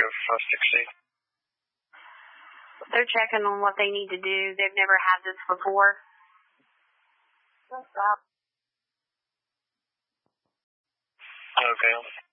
60. They're checking on what they need to do. They've never had this before. Okay.